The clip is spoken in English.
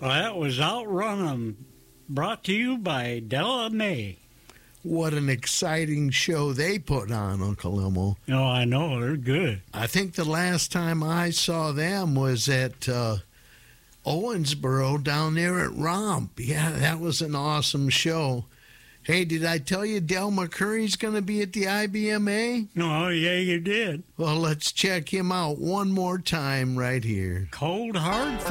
Well, that was Outrun 'Em, brought to you by Della May. What an exciting show they put on, Uncle Elmo. Oh, I know. They're good. I think the last time I saw them was at Owensboro down there at Romp. Yeah, that was an awesome show. Hey, did I tell you Del McCurry's going to be at the IBMA? Oh, yeah, you did. Well, let's check him out one more time right here. Cold Hard